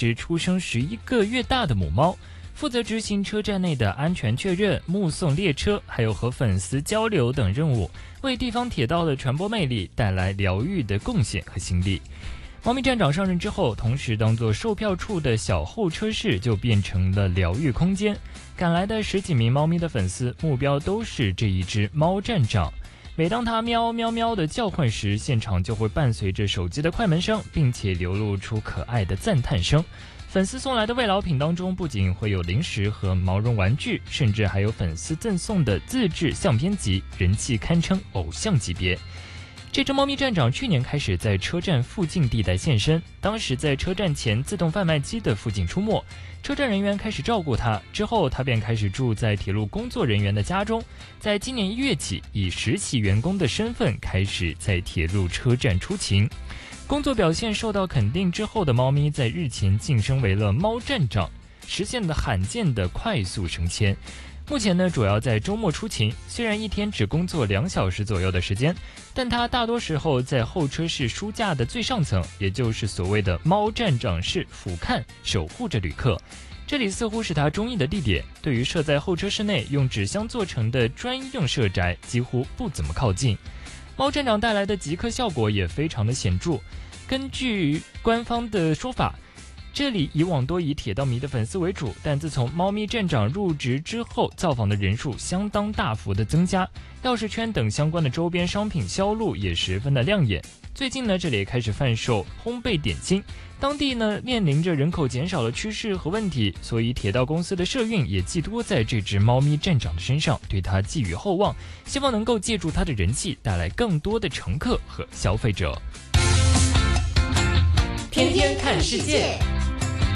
只出生11个月大的母猫，负责执行车站内的安全确认、目送列车，还有和粉丝交流等任务，为地方铁道的传播魅力带来疗愈的贡献和心力。猫咪站长上任之后，同时当作售票处的小候车室就变成了疗愈空间。赶来的10几名猫咪的粉丝，目标都是这一只猫站长。每当它喵喵喵的叫唤时，现场就会伴随着手机的快门声，并且流露出可爱的赞叹声。粉丝送来的慰劳品当中，不仅会有零食和毛绒玩具，甚至还有粉丝赠送的自制相片集，人气堪称偶像级别。这只猫咪站长去年开始在车站附近地带现身，当时在车站前自动贩卖机的附近出没，车站人员开始照顾它，之后它便开始住在铁路工作人员的家中，在今年1月起以实习员工的身份开始在铁路车站出勤。工作表现受到肯定之后的猫咪在日前晋升为了猫站长，实现了罕见的快速升迁。目前呢，主要在周末出勤，虽然一天只工作2小时左右的时间，但他大多时候在候车室书架的最上层，也就是所谓的猫站长室俯瞰守护着旅客。这里似乎是他中意的地点，对于设在候车室内用纸箱做成的专用社宅几乎不怎么靠近。猫站长带来的即刻效果也非常的显著。根据官方的说法，这里以往多以铁道迷的粉丝为主，但自从猫咪站长入职之后，造访的人数相当大幅的增加，钥匙圈等相关的周边商品销路也十分的亮眼。最近呢，这里开始贩售烘焙点心，当地呢面临着人口减少的趋势和问题，所以铁道公司的社运也寄托在这只猫咪站长的身上，对它寄予厚望，希望能够借助它的人气带来更多的乘客和消费者。 天天看世界。